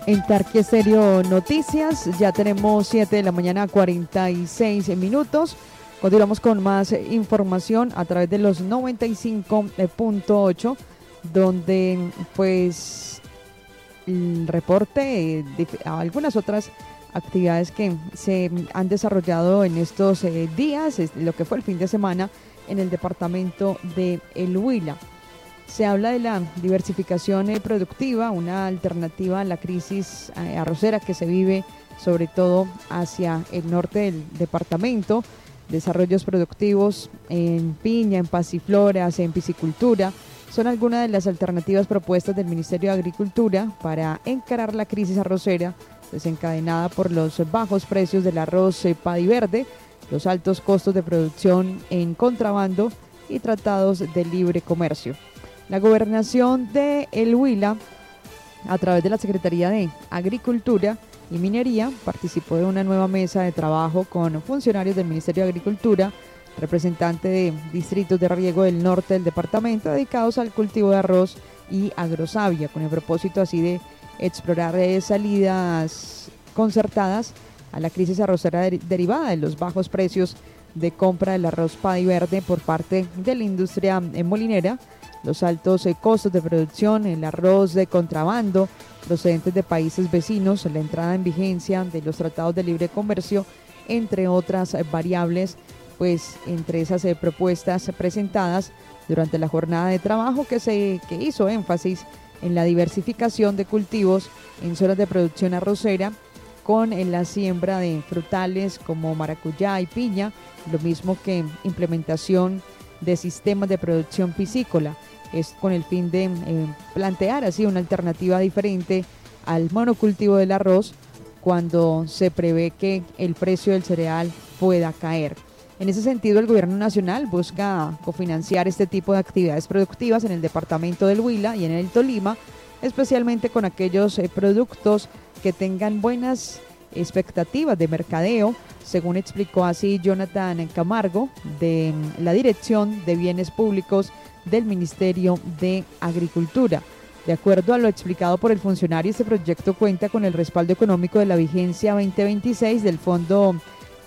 En Tarque Estéreo Noticias, ya tenemos 7 de la mañana, 46 minutos. Continuamos con más información a través de los 95.8, donde pues el reporte de algunas otras actividades que se han desarrollado en estos días, lo que fue el fin de semana en el departamento de El Huila. Se habla de la diversificación productiva, una alternativa a la crisis arrocera que se vive sobre todo hacia el norte del departamento. Desarrollos productivos en piña, en pasifloras, en piscicultura, son algunas de las alternativas propuestas del Ministerio de Agricultura para encarar la crisis arrocera desencadenada por los bajos precios del arroz paddy verde, los altos costos de producción en contrabando y tratados de libre comercio. La gobernación de El Huila, a través de la Secretaría de Agricultura y Minería, participó de una nueva mesa de trabajo con funcionarios del Ministerio de Agricultura, representantes de distritos de riego del norte del departamento dedicados al cultivo de arroz y agrosavia, con el propósito así de explorar salidas concertadas a la crisis arrocera derivada de los bajos precios de compra del arroz paddy verde por parte de la industria molinera, los altos costos de producción, el arroz de contrabando procedentes de países vecinos, la entrada en vigencia de los tratados de libre comercio, entre otras variables, pues entre esas propuestas presentadas durante la jornada de trabajo que hizo énfasis en la diversificación de cultivos en zonas de producción arrocera, con la siembra de frutales como maracuyá y piña, lo mismo que implementación de sistemas de producción piscícola. Es con el fin de plantear así una alternativa diferente al monocultivo del arroz cuando se prevé que el precio del cereal pueda caer. En ese sentido, el gobierno nacional busca cofinanciar este tipo de actividades productivas en el departamento del Huila y en el Tolima, especialmente con aquellos productos que tengan buenas expectativas de mercadeo, según explicó así Jonathan Camargo, de la Dirección de Bienes Públicos del Ministerio de Agricultura. De acuerdo a lo explicado por el funcionario, este proyecto cuenta con el respaldo económico de la vigencia 2026 del Fondo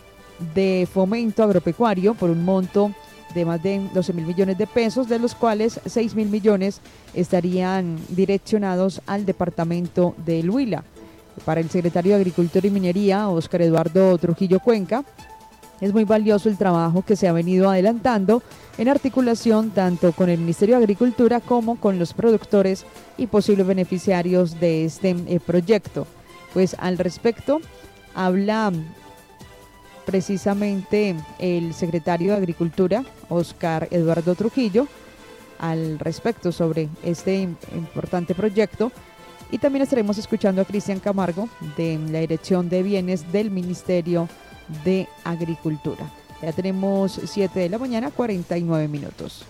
de Fomento Agropecuario por un monto de más de 12.000 millones de pesos, de los cuales 6.000 millones estarían direccionados al departamento del Huila. Para el secretario de Agricultura y Minería, Óscar Eduardo Trujillo Cuenca, es muy valioso el trabajo que se ha venido adelantando en articulación tanto con el Ministerio de Agricultura como con los productores y posibles beneficiarios de este proyecto. Pues al respecto habla precisamente el secretario de Agricultura, Óscar Eduardo Trujillo, al respecto sobre este importante proyecto. Y también estaremos escuchando a Cristian Camargo de la Dirección de Bienes del Ministerio de Agricultura. Ya tenemos 7 de la mañana, 49 minutos.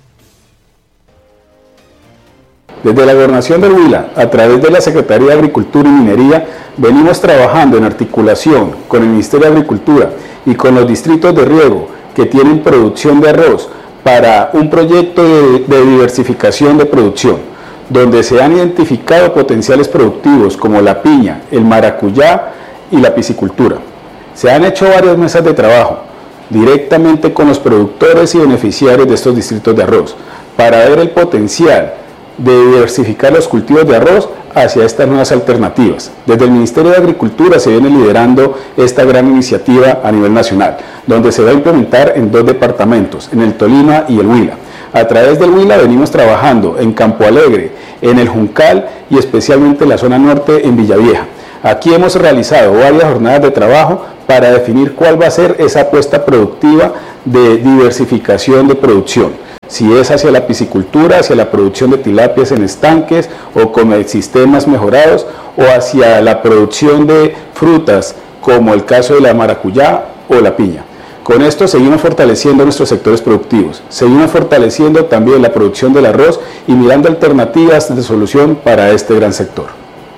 Desde la Gobernación del Huila, a través de la Secretaría de Agricultura y Minería, venimos trabajando en articulación con el Ministerio de Agricultura y con los distritos de riego que tienen producción de arroz para un proyecto de diversificación de producción, donde se han identificado potenciales productivos como la piña, el maracuyá y la piscicultura. Se han hecho varias mesas de trabajo directamente con los productores y beneficiarios de estos distritos de arroz para ver el potencial de diversificar los cultivos de arroz hacia estas nuevas alternativas. Desde el Ministerio de Agricultura se viene liderando esta gran iniciativa a nivel nacional, donde se va a implementar en 2 departamentos, en el Tolima y el Huila. A través del Huila venimos trabajando en Campo Alegre, en el Juncal y especialmente en la zona norte en Villavieja. Aquí hemos realizado varias jornadas de trabajo para definir cuál va a ser esa apuesta productiva de diversificación de producción. Si es hacia la piscicultura, hacia la producción de tilapias en estanques o con sistemas mejorados, o hacia la producción de frutas, como el caso de la maracuyá o la piña. Con esto seguimos fortaleciendo nuestros sectores productivos, seguimos fortaleciendo también la producción del arroz y mirando alternativas de solución para este gran sector.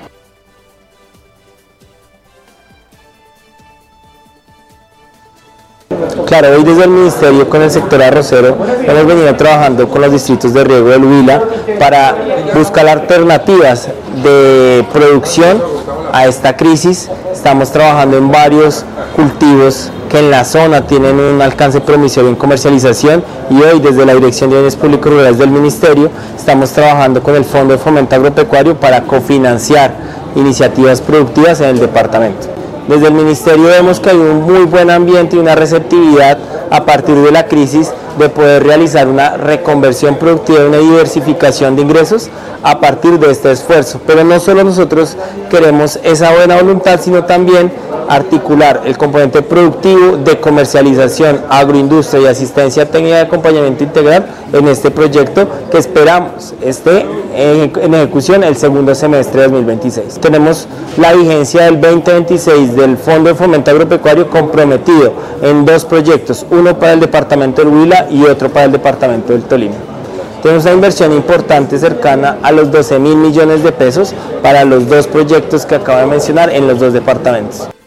Claro, hoy desde el Ministerio con el sector arrocero hemos venido trabajando con los distritos de riego del Huila para buscar alternativas de producción a esta crisis. Estamos trabajando en varios cultivos que en la zona tienen un alcance promisorio en comercialización, y hoy desde la Dirección de Bienes Públicos Rurales del Ministerio estamos trabajando con el Fondo de Fomento Agropecuario para cofinanciar iniciativas productivas en el departamento. Desde el Ministerio vemos que hay un muy buen ambiente y una receptividad a partir de la crisis de poder realizar una reconversión productiva y una diversificación de ingresos a partir de este esfuerzo. Pero no solo nosotros queremos esa buena voluntad, sino también articular el componente productivo de comercialización, agroindustria y asistencia técnica de acompañamiento integral en este proyecto que esperamos esté en ejecución el segundo semestre de 2026. Tenemos la vigencia del 2026 del Fondo de Fomento Agropecuario comprometido en 2 proyectos, uno para el departamento del Huila y otro para el departamento del Tolima. Tenemos una inversión importante cercana a los 12.000 millones de pesos para los 2 proyectos que acabo de mencionar en los 2 departamentos.